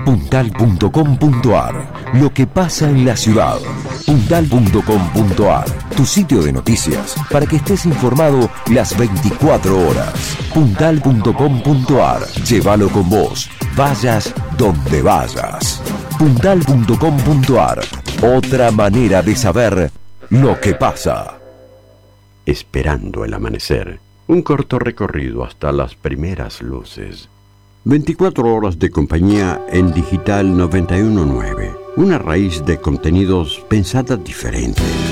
Puntal.com.ar. Lo que pasa en la ciudad. Puntal.com.ar. Tu sitio de noticias para que estés informado las 24 horas. Puntal.com.ar. Llévalo con vos. Vayas donde vayas. Puntal.com.ar. Otra manera de saber lo que pasa. Esperando el amanecer. Un corto recorrido hasta las primeras luces. 24 horas de compañía en Digital 919. Una raíz de contenidos pensadas diferentes.